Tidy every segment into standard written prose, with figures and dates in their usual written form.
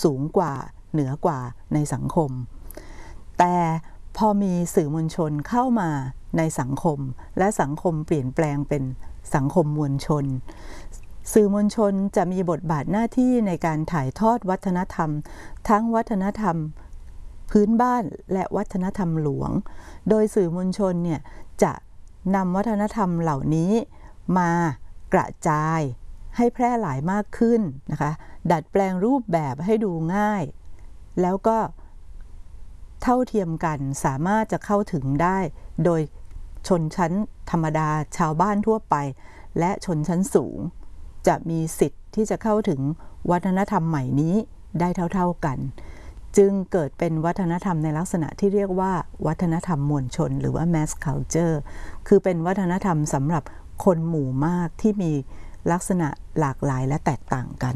สูงกว่าเหนือกว่าในสังคมแต่พอมีสื่อมวลชนเข้ามาในสังคมและสังคมเปลี่ยนแปลงเป็นสังคมมวลชนสื่อมวลชนจะมีบทบาทหน้าที่ในการถ่ายทอดวัฒนธรรมทั้งวัฒนธรรมพื้นบ้านและวัฒนธรรมหลวงโดยสื่อมวลชนเนี่ยจะนำวัฒนธรรมเหล่านี้มากระจายให้แพร่หลายมากขึ้นนะคะดัดแปลงรูปแบบให้ดูง่ายแล้วก็เท่าเทียมกันสามารถจะเข้าถึงได้โดยชนชั้นธรรมดาชาวบ้านทั่วไปและชนชั้นสูงจะมีสิทธิ์ที่จะเข้าถึงวัฒนธรรมใหม่นี้ได้เท่าๆกันจึงเกิดเป็นวัฒนธรรมในลักษณะที่เรียกว่าวัฒนธรรมมวลชนหรือว่า mass culture คือเป็นวัฒนธรรมสำหรับคนหมู่มากที่มีลักษณะหลากหลายและแตกต่างกัน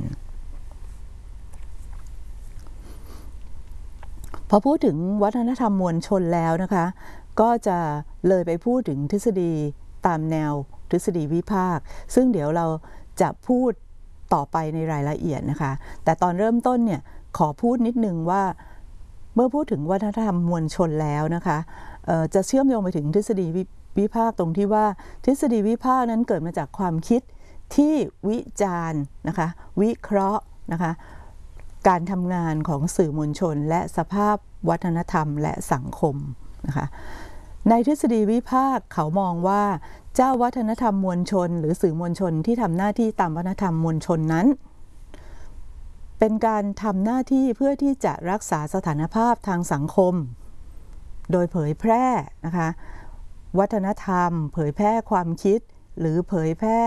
พอพูดถึงวัฒนธรรมมวลชนแล้วนะคะก็จะเลยไปพูดถึงทฤษฎีตามแนวทฤษฎีวิพากษ์ซึ่งเดี๋ยวเราจะพูดต่อไปในรายละเอียดนะคะแต่ตอนเริ่มต้นเนี่ยขอพูดนิดนึงว่าเมื่อพูดถึงวัฒนธรรมมวลชนแล้วนะคะจะเชื่อมโยงไปถึงทฤษฎีวิพากษ์ตรงที่ว่าทฤษฎีวิพากษ์นั้นเกิดมาจากความคิดที่วิจารณ์นะคะวิเคราะห์นะคะการทำงานของสื่อมวลชนและสภาพวัฒนธรรมและสังคมนะคะในทฤษฎีวิพากษ์เขามองว่าเจ้าวัฒนธรรมมวลชนหรือสื่อมวลชนที่ทำหน้าที่ตามวัฒนธรรมมวลชนนั้นเป็นการทำหน้าที่เพื่อที่จะรักษาสถานภาพทางสังคมโดยเผยแพร่นะคะวัฒนธรรมเผยแพร่ความคิดหรือเผยแพร่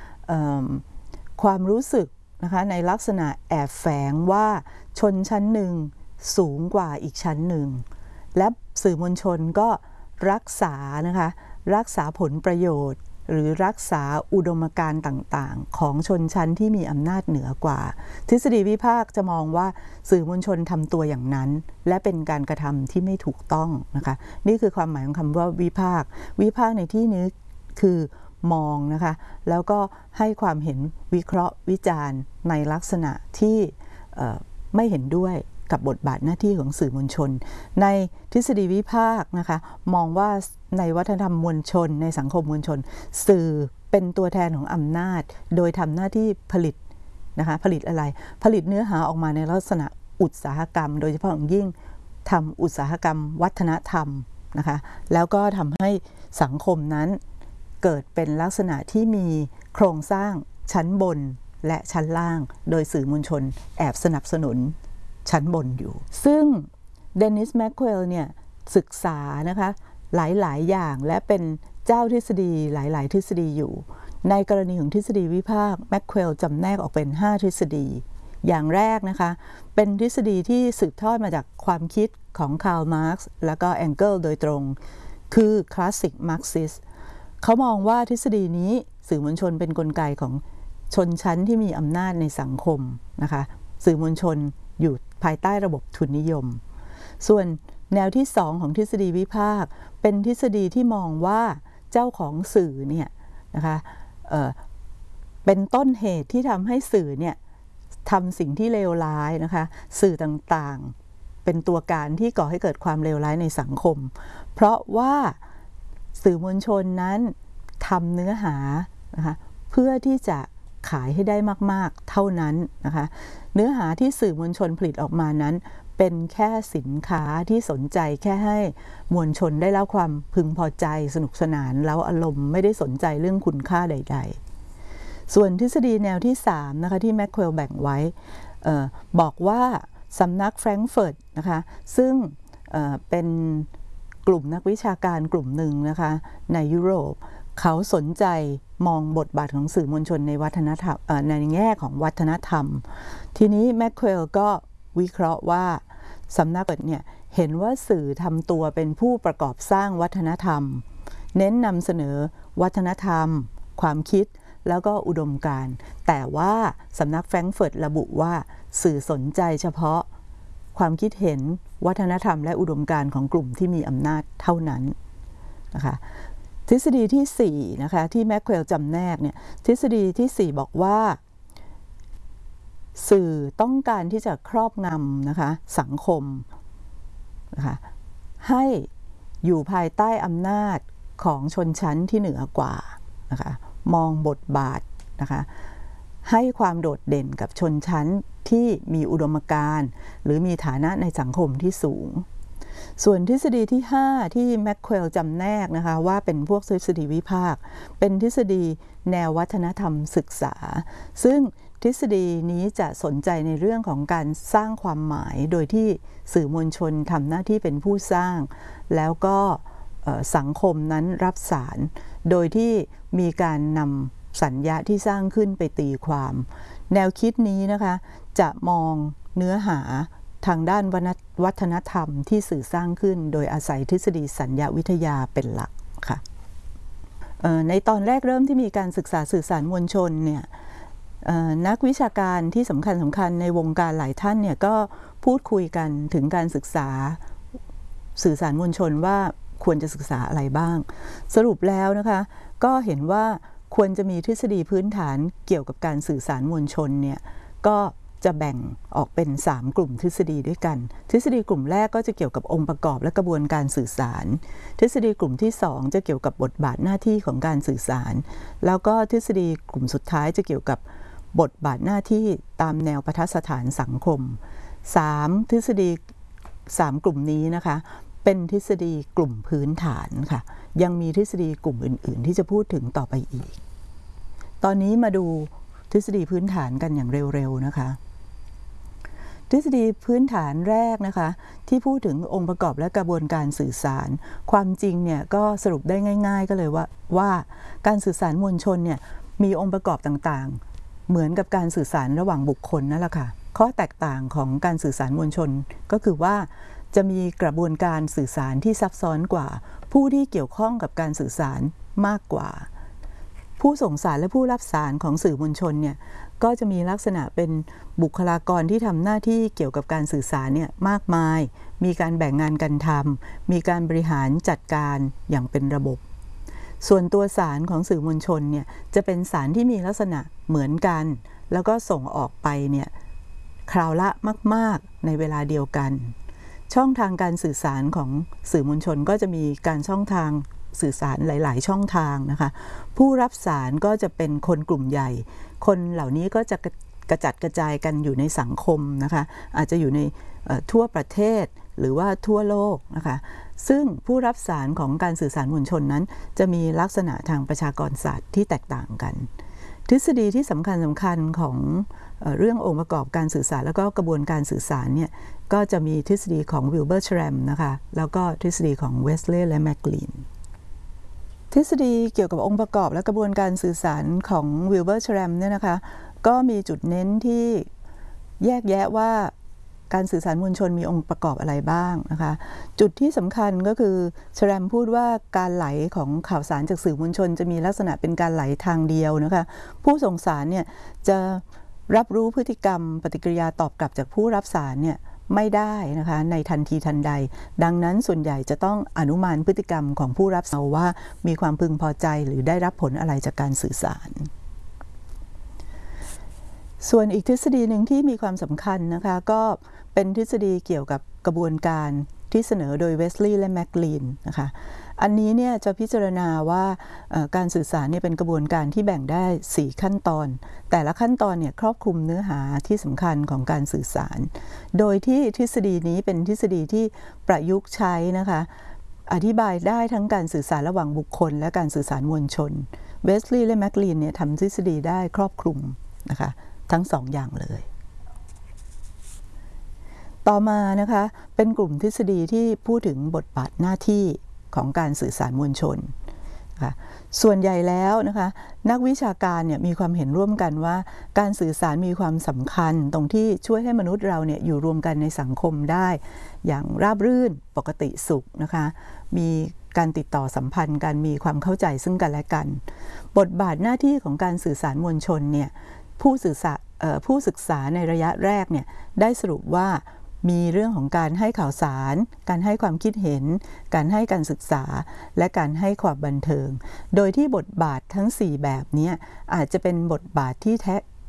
ความรู้สึกนะคะในลักษณะแอบแฝงว่าชนชั้นหนึ่งสูงกว่าอีกชั้นหนึ่งและสื่อมวลชนก็รักษานะคะรักษาผลประโยชน์หรือรักษาอุดมการณ์ต่างๆของชนชั้นที่มีอำนาจเหนือกว่าทฤษฎีวิพากษ์จะมองว่าสื่อมวลชนทำตัวอย่างนั้นและเป็นการกระทำที่ไม่ถูกต้องนะคะนี่คือความหมายของคำว่าวิพากษ์ในที่นี้คือมองนะคะแล้วก็ให้ความเห็นวิเคราะห์วิจารณ์ในลักษณะที่ไม่เห็นด้วยกับบทบาทหน้าที่ของสื่อมวลชนในทฤษฎีวิพากษ์นะคะมองว่าในวัฒนธรรมมวลชนในสังคมมวลชนสื่อเป็นตัวแทนของอำนาจโดยทำหน้าที่ผลิตนะคะผลิตอะไรผลิตเนื้อหาออกมาในลักษณะอุตสาหกรรมโดยเฉพาะอย่างยิ่งทำอุตสาหกรรมวัฒนธรรมนะคะแล้วก็ทำให้สังคมนั้นเกิดเป็นลักษณะที่มีโครงสร้างชั้นบนและชั้นล่างโดยสื่อมวลชนแอบสนับสนุนชั้นบนอยู่ซึ่งเดนิสแมคเคลเนี่ยศึกษานะคะหลายๆอย่างและเป็นเจ้าทฤษฎีหลายๆทฤษฎีอยู่ในกรณีของทฤษฎีวิพากษ์แมคเคลจำแนกออกเป็น5ทฤษฎีอย่างแรกนะคะเป็นทฤษฎีที่สืบทอดมาจากความคิดของคาร์ล มาร์กซ์และก็แองเกิลโดยตรงคือคลาสสิกมาร์กซิสเขามองว่าทฤษฎีนี้สื่อมวลชนเป็นกลไกของชนชั้นที่มีอำนาจในสังคมนะคะสื่อมวลชนอยู่ภายใต้ระบบทุนนิยมส่วนแนวที่2ของทฤษฎีวิพากษ์เป็นทฤษฎีที่มองว่าเจ้าของสื่อเนี่ยนะคะเป็นต้นเหตุที่ทำให้สื่อเนี่ยทำสิ่งที่เลวร้ายนะคะสื่อต่างๆเป็นตัวการที่ก่อให้เกิดความเลวร้ายในสังคมเพราะว่าสื่อมวลชนนั้นทำเนื้อหานะคะเพื่อที่จะขายให้ได้มากๆเท่านั้นนะคะเนื้อหาที่สื่อมวลชนผลิตออกมานั้นเป็นแค่สินค้าที่สนใจแค่ให้มวลชนได้รับความพึงพอใจสนุกสนานแล้วอารมณ์ไม่ได้สนใจเรื่องคุณค่าใดๆส่วนทฤษฎีแนวที่3นะคะที่แมคเคลแบ่งไว้บอกว่าสำนักแฟรงก์เฟิร์ตนะคะซึ่งเป็นกลุ่มนักวิชาการกลุ่มหนึ่งนะคะในยุโรปเขาสนใจมองบทบาทของสื่อมวลชนในวัฒนธรรมในแง่ของวัฒนธรรมทีนี้แมคเคลก็วิเคราะห์ว่าสำนักเนี่ยเห็นว่าสื่อทำตัวเป็นผู้ประกอบสร้างวัฒนธรรมเน้นนำเสนอวัฒนธรรมความคิดแล้วก็อุดมการณ์แต่ว่าสำนักแฟรงก์เฟิร์ตระบุว่าสื่อสนใจเฉพาะความคิดเห็นวัฒนธรรมและอุดมการณ์ของกลุ่มที่มีอำนาจเท่านั้นนะคะทฤษฎีที่4นะคะที่แมคเคลจำแนกเนี่ยทฤษฎีที่4บอกว่าสื่อต้องการที่จะครอบงำนะคะสังคมนะคะให้อยู่ภายใต้อำนาจของชนชั้นที่เหนือกว่านะคะมองบทบาทนะคะให้ความโดดเด่นกับชนชั้นที่มีอุดมการณ์หรือมีฐานะในสังคมที่สูงส่วนทฤษฎีที่5ที่แมคเคลจำแนกนะคะว่าเป็นพวกทฤษฎีวิพากษ์เป็นทฤษฎีแนววัฒนธรรมศึกษาซึ่งทฤษฎีนี้จะสนใจในเรื่องของการสร้างความหมายโดยที่สื่อมวลชนทำหน้าที่เป็นผู้สร้างแล้วก็สังคมนั้นรับสารโดยที่มีการนำสัญญาที่สร้างขึ้นไปตีความแนวคิดนี้นะคะจะมองเนื้อหาทางด้านวัฒนธรรมที่สื่อสร้างขึ้นโดยอาศัยทฤษฎีสัญญาวิทยาเป็นหลักค่ะในตอนแรกเริ่มที่มีการศึกษาสื่อสารมวลชนเนี่ยนักวิชาการที่สำคัญในวงการหลายท่านเนี่ยก็พูดคุยกันถึงการศึกษาสื่อสารมวลชนว่าควรจะศึกษาอะไรบ้างสรุปแล้วนะคะก็เห็นว่าควรจะมีทฤษฎีพื้นฐานเกี่ยวกับการสื่อสารมวลชนเนี่ยก็จะแบ่งออกเป็น3กลุ่มทฤษฎีด้วยกันทฤษฎีกลุ่มแรกก็จะเกี่ยวกับองค์ประกอบและกระบวนการสื่อสารทฤษฎีกลุ่มที่2จะเกี่ยวกับบทบาทหน้าที่ของการสื่อสารแล้วก็ทฤษฎีกลุ่มสุดท้ายจะเกี่ยวกับบทบาทหน้าที่ตามแนวปทัดสถานสังคม3ทฤษฎี3กลุ่มนี้นะคะเป็นทฤษฎีกลุ่มพื้นฐานค่ะยังมีทฤษฎีกลุ่มอื่นๆที่จะพูดถึงต่อไปอีกตอนนี้มาดูทฤษฎีพื้นฐานกันอย่างเร็วๆนะคะทฤษฎีพื้นฐานแรกนะคะที่พูดถึงองค์ประกอบและกระบวนการสื่อสารความจริงเนี่ยก็สรุปได้ง่ายๆก็เลยว่าการสื่อสารมวลชนเนี่ยมีองค์ประกอบต่างๆเหมือนกับการสื่อสารระหว่างบุคคลนั่นแหละค่ะข้อแตกต่างของการสื่อสารมวลชนก็คือว่าจะมีกระบวนการสื่อสารที่ซับซ้อนกว่าผู้ที่เกี่ยวข้องกับการสื่อสารมากกว่าผู้ส่งสารและผู้รับสารของสื่อมวลชนเนี่ยก็จะมีลักษณะเป็นบุคลากรที่ทำหน้าที่เกี่ยวกับการสื่อสารเนี่ยมากมายมีการแบ่งงานกันทำมีการบริหารจัดการอย่างเป็นระบบส่วนตัวสารของสื่อมวลชนเนี่ยจะเป็นสารที่มีลักษณะเหมือนกันแล้วก็ส่งออกไปเนี่ยคราวละมากๆในเวลาเดียวกันช่องทางการสื่อสารของสื่อมวลชนก็จะมีการช่องทางสื่อสารหลายๆช่องทางนะคะผู้รับสารก็จะเป็นคนกลุ่มใหญ่คนเหล่านี้ก็จะกระจัดกระจายกันอยู่ในสังคมนะคะอาจจะอยู่ในทั่วประเทศหรือว่าทั่วโลกนะคะซึ่งผู้รับสารของการสื่อสารมวลชนนั้นจะมีลักษณะทางประชากรศาสตร์ที่แตกต่างกันทฤษฎีที่สำคัญของเรื่ององค์ประกอบการสื่อสารแล้วก็กระบวนการสื่อสารเนี่ยก็จะมีทฤษฎีของวิลเบอร์ แชรมนะคะแล้วก็ทฤษฎีของเวสเลย์และแมคลีนทฤษฎีเกี่ยวกับองค์ประกอบและกระบวนการสื่อสารของวิลเบอร์ แชรมเนี่ยนะคะก็มีจุดเน้นที่แยกแยะว่าการสื่อสารมวลชนมีองค์ประกอบอะไรบ้างนะคะจุดที่สำคัญก็คือแชรมพูดว่าการไหลของข่าวสารจากสื่อมวลชนจะมีลักษณะเป็นการไหลทางเดียวนะคะผู้ส่งสารเนี่ยจะรับรู้พฤติกรรมปฏิกิริยาตอบกลับจากผู้รับสารเนี่ยไม่ได้นะคะในทันทีทันใดดังนั้นส่วนใหญ่จะต้องอนุมานพฤติกรรมของผู้รับสารว่ามีความพึงพอใจหรือได้รับผลอะไรจากการสื่อสารส่วนอีกทฤษฎีหนึ่งที่มีความสำคัญนะคะก็เป็นทฤษฎีเกี่ยวกับกระบวนการที่เสนอโดยเวสลีย์และแมคลีนนะคะอันนี้เนี่ยจะพิจารณาว่าการสื่อสารเนี่ยเป็นกระบวนการที่แบ่งได้4ขั้นตอนแต่ละขั้นตอนเนี่ยครอบคลุมเนื้อหาที่สำคัญของการสื่อสารโดยที่ทฤษฎีนี้เป็นทฤษฎีที่ประยุกต์ใช้นะคะอธิบายได้ทั้งการสื่อสารระหว่างบุคคลและการสื่อสารมวลชนเวสลีย์และแมคลีนเนี่ยทำทฤษฎีได้ครอบคลุมนะคะทั้ง2 อย่างเลยต่อมานะคะเป็นกลุ่มทฤษฎีที่พูดถึงบทบาทหน้าที่ของการสื่อสารมวลชนนะคะส่วนใหญ่แล้วนะคะนักวิชาการเนี่ยมีความเห็นร่วมกันว่าการสื่อสารมีความสำคัญตรงที่ช่วยให้มนุษย์เราเนี่ยอยู่รวมกันในสังคมได้อย่างราบรื่นปกติสุขนะคะมีการติดต่อสัมพันธ์กันมีความเข้าใจซึ่งกันและกันบทบาทหน้าที่ของการสื่อสารมวลชนเนี่ยผู้ศึกษาในระยะแรกเนี่ยได้สรุปว่ามีเรื่องของการให้ข่าวสารการให้ความคิดเห็นการให้การศึกษาและการให้ความบันเทิงโดยที่บทบาททั้ง4แบบนี้อาจจะเป็นบทบาทที่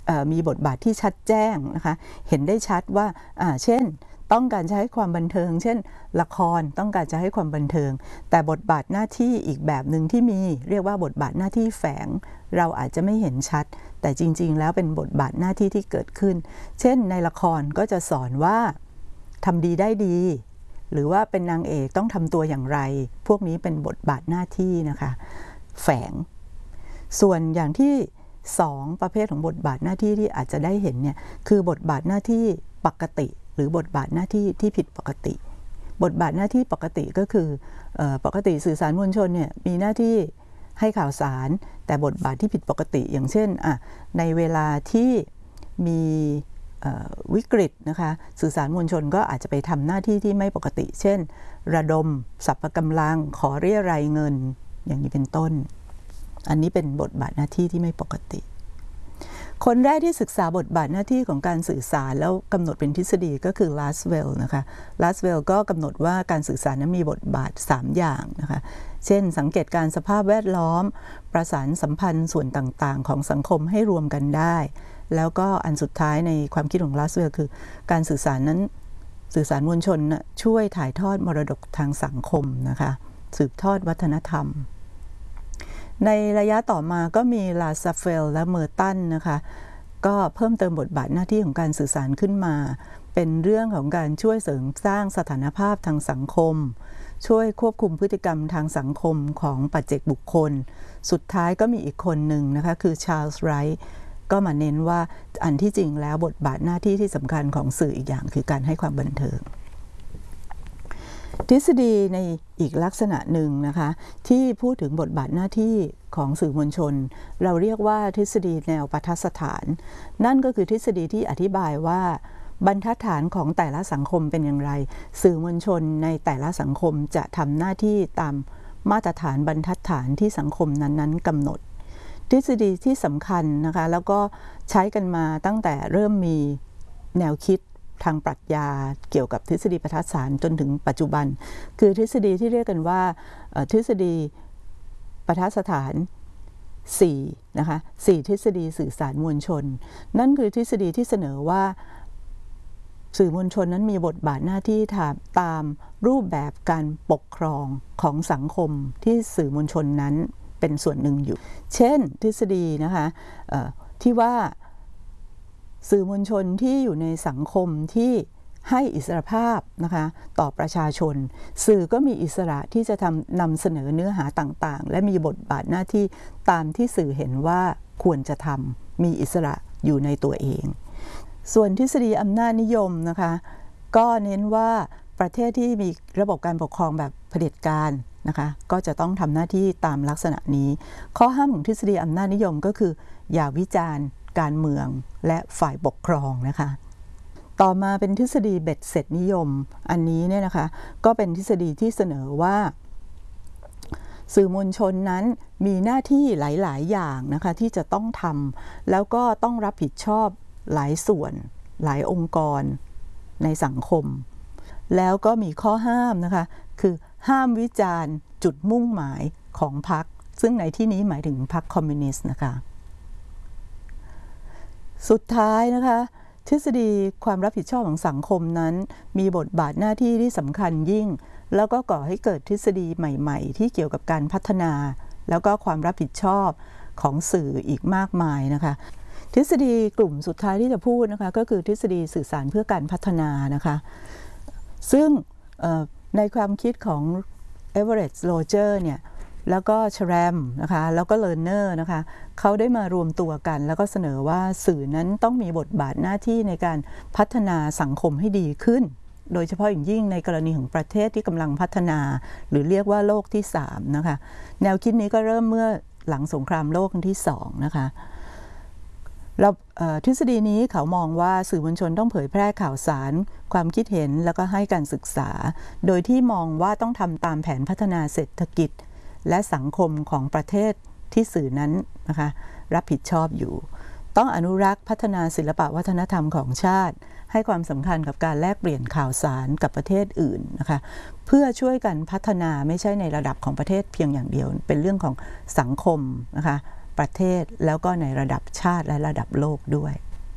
มีบทบาทที่ชัดแจ้งนะคะเห็นได้ชัดว่าเช่นต้องการจะให้ความบันเทิงเช่นละครต้องการจะให้ความบันเทิงแต่บทบาทหน้าที่อีกแบบหนึ่งที่มีเรียกว่าบทบาทหน้าที่แฝงเราอาจจะไม่เห็นชัดแต่จริงๆแล้วเป็นบทบาทหน้าที่ที่เกิดขึ้นเช่นในละครก็จะสอนว่าทำดีได้ดีหรือว่าเป็นนางเอกต้องทำตัวอย่างไรพวกนี้เป็นบทบาทหน้าที่นะคะแฝงส่วนอย่างที่2ประเภทของบทบาทหน้าที่ที่อาจจะได้เห็นเนี่ยคือบทบาทหน้าที่ปกติหรือบทบาทหน้าที่ที่ผิดปกติบทบาทหน้าที่ปกติก็คือปกติสื่อสารมวลชนเนี่ยมีหน้าที่ให้ข่าวสารแต่บทบาทที่ผิดปกติอย่างเช่นในเวลาที่มีวิกฤตนะคะสื่อสารมวลชนก็อาจจะไปทำหน้าที่ที่ไม่ปกติเช่นระดมสรรพกำลังขอเรียรายเงินอย่างนี้เป็นต้นอันนี้เป็นบทบาทหน้าที่ที่ไม่ปกติคนแรกที่ศึกษาบทบาทหน้าที่ของการสื่อสารแล้วกำหนดเป็นทฤษฎีก็คือลาสเวลนะคะลาสเวลก็กำหนดว่าการสื่อสารนั้นมีบทบาท3อย่างนะคะเช่นสังเกตการสภาพแวดล้อมประสานสัมพันธ์ส่วนต่างๆของสังคมให้รวมกันได้แล้วก็อันสุดท้ายในความคิดของลาสเวลคือการสื่อสารนั้นสื่อสารมวลชนช่วยถ่ายทอดมรดกทางสังคมนะคะสืบทอดวัฒนธรรมในระยะต่อมาก็มีลาซาเฟลและเมอร์ตันนะคะก็เพิ่มเติมบทบาทหน้าที่ของการสื่อสารขึ้นมาเป็นเรื่องของการช่วยเสริมสร้างสถานภาพทางสังคมช่วยควบคุมพฤติกรรมทางสังคมของปัจเจกบุคคลสุดท้ายก็มีอีกคนหนึ่งนะคะคือชาร์ลส์ไรท์ก็มาเน้นว่าอันที่จริงแล้วบทบาทหน้าที่ที่สำคัญของสื่ออีกอย่างคือการให้ความบันเทิงทฤษฎีในอีกลักษณะหนึ่งนะคะที่พูดถึงบทบาทหน้าที่ของสื่อมวลชนเราเรียกว่าทฤษฎีแนวบรรทัดฐานนั่นก็คือทฤษฎีที่อธิบายว่าบรรทัดฐานของแต่ละสังคมเป็นอย่างไรสื่อมวลชนในแต่ละสังคมจะทำหน้าที่ตามมาตรฐานบรรทัดฐานที่สังคมนั้นๆกำหนดทฤษฎีที่สำคัญนะคะแล้วก็ใช้กันมาตั้งแต่เริ่มมีแนวคิดทางปรัชญาเกี่ยวกับทฤษฎีบรรทัดฐานจนถึงปัจจุบันคือทฤษฎีที่เรียกกันว่าทฤษฎีบรรทัดฐาน4นะคะ4ทฤษฎีสื่อสารมวลชนนั่นคือทฤษฎีที่เสนอว่าสื่อมวลชนนั้นมีบทบาทหน้าที่ตามรูปแบบการปกครองของสังคมที่สื่อมวลชนนั้นเป็นส่วนหนึ่งอยู่เช่นทฤษฎีนะคะที่ว่าสื่อมวลชนที่อยู่ในสังคมที่ให้อิสรภาพนะคะต่อประชาชนสื่อก็มีอิสระที่จะนำเสนอเนื้อหาต่างๆและมีบทบาทหน้าที่ตามที่สื่อเห็นว่าควรจะทำมีอิสระอยู่ในตัวเองส่วนทฤษฎีอำนาจนิยมนะคะก็เน้นว่าประเทศที่มีระบบการปกครองแบบเผด็จการนะคะก็จะต้องทำหน้าที่ตามลักษณะนี้ข้อห้ามของทฤษฎีอำนาจนิยมก็คืออย่าวิจารณ์การเมืองและฝ่ายปกครองนะคะต่อมาเป็นทฤษฎีเบ็ดเสร็จนิยมอันนี้เนี่ยนะคะก็เป็นทฤษฎีที่เสนอว่าสื่อมวลชนนั้นมีหน้าที่หลายๆอย่างนะคะที่จะต้องทำแล้วก็ต้องรับผิดชอบหลายส่วนหลายองค์กรในสังคมแล้วก็มีข้อห้ามนะคะคือห้ามวิจารณ์จุดมุ่งหมายของพรรคซึ่งในที่นี้หมายถึงพรรคคอมมิวนิสต์นะคะสุดท้ายนะคะทฤษฎีความรับผิดชอบของสังคมนั้นมีบทบาทหน้าที่ที่สำคัญยิ่งแล้วก็ก่อให้เกิดทฤษฎีใหม่ๆที่เกี่ยวกับการพัฒนาแล้วก็ความรับผิดชอบของสื่ออีกมากมายนะคะทฤษฎีกลุ่มสุดท้ายที่จะพูดนะคะก็คือทฤษฎีสื่อสารเพื่อการพัฒนานะคะซึ่งในความคิดของเอเวอเรตต์โรเจอร์เนี่ยแล้วก็ชแรมนะคะแล้วก็เลิร์นเนอร์นะคะเขาได้มารวมตัวกันแล้วก็เสนอว่าสื่อนั้นต้องมีบทบาทหน้าที่ในการพัฒนาสังคมให้ดีขึ้นโดยเฉพาะอย่างยิ่งในกรณีของประเทศที่กำลังพัฒนาหรือเรียกว่าโลกที่3นะคะแนวคิดนี้ก็เริ่มเมื่อหลังสงครามโลกครั้งที่2นะคะทฤษฎีนี้เขามองว่าสื่อมวลชนต้องเผยแพร่ข่าวสารความคิดเห็นแล้วก็ให้การศึกษาโดยที่มองว่าต้องทำตามแผนพัฒนาเศรษฐกิจและสังคมของประเทศที่สื่อนั้นนะคะรับผิดชอบอยู่ต้องอนุรักษ์พัฒนาศิลปวัฒนธรรมของชาติให้ความสำคัญกับการแลกเปลี่ยนข่าวสารกับประเทศอื่นนะคะเพื่อช่วยกันพัฒนาไม่ใช่ในระดับของประเทศเพียงอย่างเดียวเป็นเรื่องของสังคมนะคะประเทศแล้วก็ในระดับชาติและระดับโลกด้วย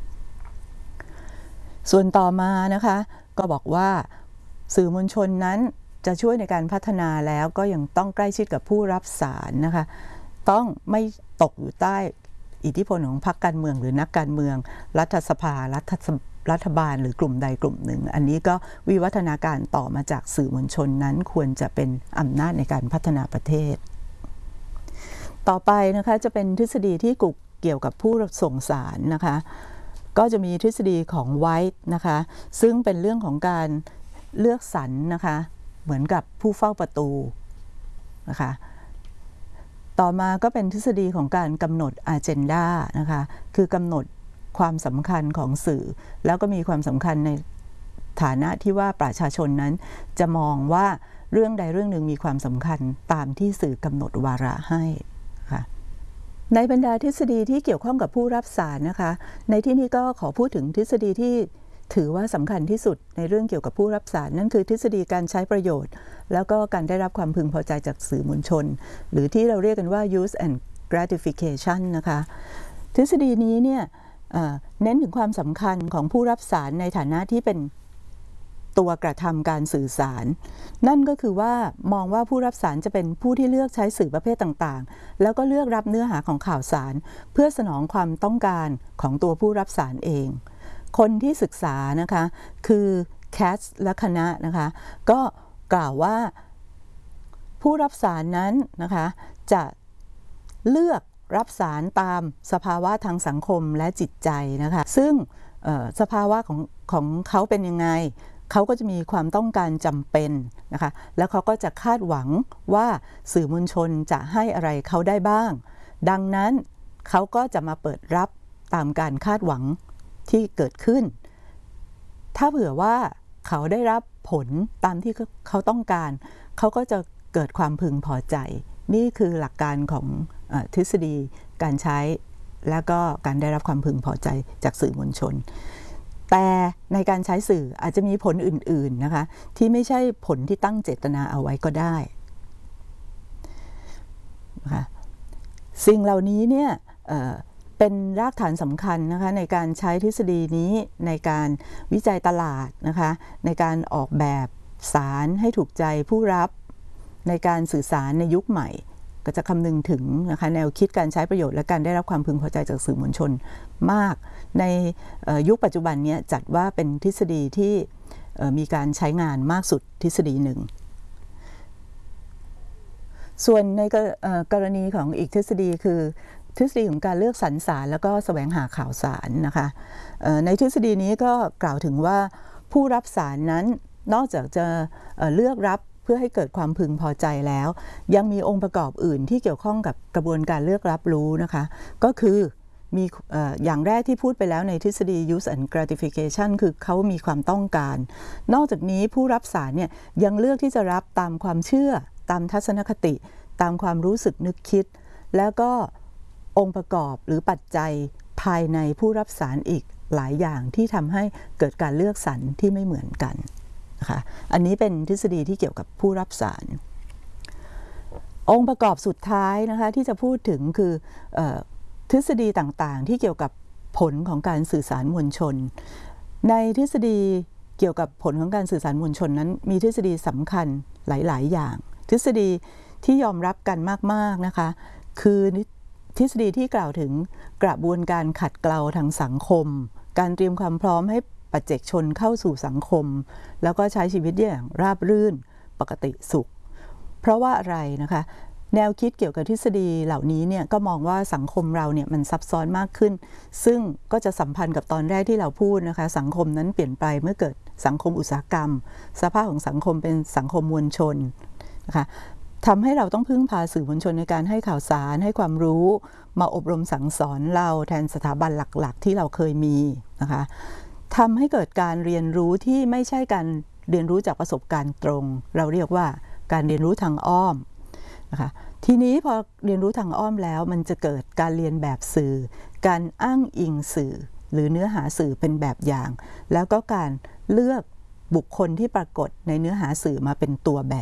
ส่วนต่อมานะคะก็บอกว่าสื่อมวลชนนั้นจะช่วยในการพัฒนาแล้วก็ยังต้องใกล้ชิดกับผู้รับสารนะคะต้องไม่ตกอยู่ใต้อิทธิพลของพรรคการเมืองหรือนักการเมืองรัฐสภารัฐบาลหรือกลุ่มใดกลุ่มหนึ่งอันนี้ก็วิวัฒนาการต่อมาจากสื่อมวลชนนั้นควรจะเป็นอำนาจในการพัฒนาประเทศต่อไปนะคะจะเป็นทฤษฎีที่เกี่ยวกับผู้ส่งสารนะคะก็จะมีทฤษฎีของไวท์นะคะซึ่งเป็นเรื่องของการเลือกสรรนะคะเหมือนกับผู้เฝ้าประตูนะคะต่อมาก็เป็นทฤษฎีของการกำหนด agenda นะคะคือกำหนดความสำคัญของสื่อแล้วก็มีความสำคัญในฐานะที่ว่าประชาชนนั้นจะมองว่าเรื่องใดเรื่องหนึ่งมีความสำคัญตามที่สื่อกำหนดวาระให้ค่ะในบรรดาทฤษฎีที่เกี่ยวข้องกับผู้รับสารนะคะในที่นี้ก็ขอพูดถึงทฤษฎีที่ถือว่าสำคัญที่สุดในเรื่องเกี่ยวกับผู้รับสารนั่นคือทฤษฎีการใช้ประโยชน์แล้วก็การได้รับความพึงพอใจจากสื่อมวลชนหรือที่เราเรียกกันว่า use and gratification นะคะทฤษฎีนี้เนี่ยเน้นถึงความสำคัญของผู้รับสารในฐานะที่เป็นตัวกระทำการสื่อสารนั่นก็คือว่ามองว่าผู้รับสารจะเป็นผู้ที่เลือกใช้สื่อประเภทต่างๆแล้วก็เลือกรับเนื้อหาของข่าวสารเพื่อสนองความต้องการของตัวผู้รับสารเองคนที่ศึกษานะคะคือแคทและคณะนะคะก็กล่าวว่าผู้รับสารนั้นนะคะจะเลือกรับสารตามสภาวะทางสังคมและจิตใจนะคะซึ่งสภาวะของเขาเป็นยังไงเขาก็จะมีความต้องการจำเป็นนะคะแล้วเขาก็จะคาดหวังว่าสื่อมวลชนจะให้อะไรเขาได้บ้างดังนั้นเขาก็จะมาเปิดรับตามการคาดหวังที่เกิดขึ้นถ้าเผื่อว่าเขาได้รับผลตามที่เขาต้องการเขาก็จะเกิดความพึงพอใจนี่คือหลักการของทฤษฎีการใช้และก็การได้รับความพึงพอใจจากสื่อมวลชนแต่ในการใช้สื่ออาจจะมีผลอื่นๆนะคะที่ไม่ใช่ผลที่ตั้งเจตนาเอาไว้ก็ได้นะคะสิ่งเหล่านี้เนี่ยเป็นรากฐานสำคัญนะคะในการใช้ทฤษฎีนี้ในการวิจัยตลาดนะคะในการออกแบบสารให้ถูกใจผู้รับในการสื่อสารในยุคใหม่ก็จะคำนึงถึงนะคะแนวคิดการใช้ประโยชน์และการได้รับความพึงพอใจจากสื่อมวลชนมากในยุคปัจจุบันนี้จัดว่าเป็นทฤษฎีที่มีการใช้งานมากสุดทฤษฎีหนึ่งส่วนในกรณีของอีกทฤษฎีคือทฤษฎีของการเลือกสรรสารแล้วก็แสวงหาข่าวสารนะคะในทฤษฎีนี้ก็กล่าวถึงว่าผู้รับสารนั้นนอกจากจะเลือกรับเพื่อให้เกิดความพึงพอใจแล้วยังมีองค์ประกอบอื่นที่เกี่ยวข้องกับกระบวนการเลือกรับรู้นะคะก็คือมีอย่างแรกที่พูดไปแล้วในทฤษฎี use and gratification คือเขามีความต้องการนอกจากนี้ผู้รับสารเนี่ยยังเลือกที่จะรับตามความเชื่อตามทัศนคติตามความรู้สึกนึกคิดแล้วก็องค์ประกอบหรือปัจจัยภายในผู้รับสารอีกหลายอย่างที่ทำให้เกิดการเลือกสรรที่ไม่เหมือนกันนะคะอันนี้เป็นทฤษฎีที่เกี่ยวกับผู้รับสารองค์ประกอบสุดท้ายนะคะที่จะพูดถึงคือทฤษฎีต่างๆที่เกี่ยวกับผลของการสื่อสารมวลชนในทฤษฎีเกี่ยวกับผลของการสื่อสารมวลชนนั้นมีทฤษฎีสำคัญหลายๆอย่างทฤษฎีที่ยอมรับกันมากๆนะคะคือทฤษฎีที่กล่าวถึงกระบวนการขัดเกลาทางสังคมการเตรียมความพร้อมให้ปัจเจกชนเข้าสู่สังคมแล้วก็ใช้ชีวิตอย่างราบรื่นปกติสุขเพราะว่าอะไรนะคะแนวคิดเกี่ยวกับทฤษฎีเหล่านี้เนี่ยก็มองว่าสังคมเราเนี่ยมันซับซ้อนมากขึ้นซึ่งก็จะสัมพันธ์กับตอนแรกที่เราพูดนะคะสังคมนั้นเปลี่ยนไปเมื่อเกิดสังคมอุตสาหกรรมสภาพของสังคมเป็นสังคมมวลชนนะคะทำให้เราต้องพึ่งพาสื่อมวลชนในการให้ข่าวสารให้ความรู้มาอบรมสั่งสอนเราแทนสถาบันหลักๆที่เราเคยมีนะคะทำให้เกิดการเรียนรู้ที่ไม่ใช่การเรียนรู้จากประสบการณ์ตรงเราเรียกว่าการเรียนรู้ทางอ้อมนะคะทีนี้พอเรียนรู้ทางอ้อมแล้วมันจะเกิดการเรียนแบบสื่อการอ้างอิงสื่อหรือเนื้อหาสื่อเป็นแบบอย่างแล้วก็การเลือกบุคคลที่ปรากฏในเนื้อหาสื่อมาเป็นตัวแบบ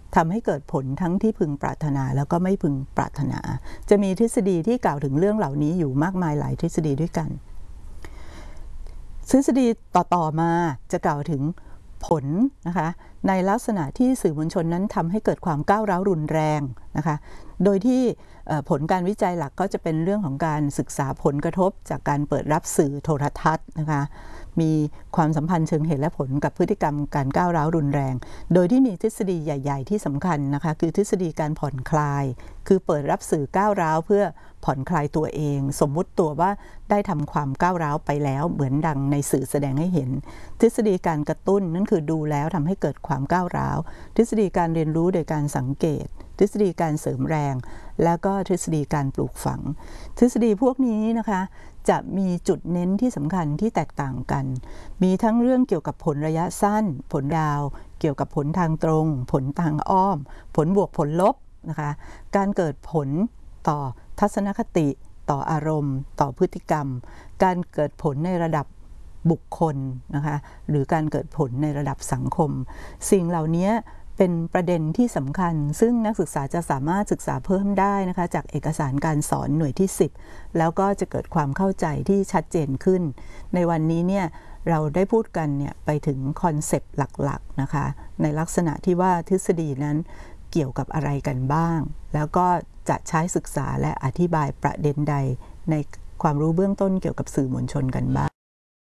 ทำให้เกิดผลทั้งที่พึงปรารถนาแล้วก็ไม่พึงปรารถนา จะมีทฤษฎีที่กล่าวถึงเรื่องเหล่านี้อยู่มากมายหลายทฤษฎีด้วยกันทฤษฎีต่อมาจะกล่าวถึงผลนะคะในลักษณะที่สื่อมวลชนนั้นทำให้เกิดความก้าวร้าวรุนแรงนะคะโดยที่ผลการวิจัยหลักก็จะเป็นเรื่องของการศึกษาผลกระทบจากการเปิดรับสื่อโทรทัศน์นะคะมีความสัมพันธ์เชิงเหตุและผลกับพฤติกรรมการก้าวร้าวรุนแรงโดยที่มีทฤษฎีใหญ่ๆที่สำคัญนะคะคือทฤษฎีการผ่อนคลายคือเปิดรับสื่อก้าวร้าวเพื่อผ่อนคลายตัวเองสมมุติตัวว่าได้ทำความก้าวร้าวไปแล้วเหมือนดังในสื่อแสดงให้เห็นทฤษฎีการกระตุ้นนั่นคือดูแล้วทำให้เกิดความก้าวร้าวทฤษฎีการเรียนรู้โดยการสังเกตทฤษฎีการเสริมแรงแล้วก็ทฤษฎีการปลูกฝังทฤษฎีพวกนี้นะคะจะมีจุดเน้นที่สำคัญที่แตกต่างกันมีทั้งเรื่องเกี่ยวกับผลระยะสั้นผลยาวเกี่ยวกับผลทางตรงผลทางอ้อมผลบวกผลลบนะคะการเกิดผลต่อทัศนคติต่ออารมณ์ต่อพฤติกรรมการเกิดผลในระดับบุคคลนะคะหรือการเกิดผลในระดับสังคมสิ่งเหล่านี้เป็นประเด็นที่สำคัญซึ่งนักศึกษาจะสามารถศึกษาเพิ่มได้นะคะจากเอกสารการสอนหน่วยที่10แล้วก็จะเกิดความเข้าใจที่ชัดเจนขึ้นในวันนี้เนี่ยเราได้พูดกันเนี่ยไปถึงคอนเซปต์หลักๆนะคะในลักษณะที่ว่าทฤษฎีนั้นเกี่ยวกับอะไรกันบ้างแล้วก็จะใช้ศึกษาและอธิบายประเด็นใดในความรู้เบื้องต้นเกี่ยวกับสื่อมวลชนกันบ้าง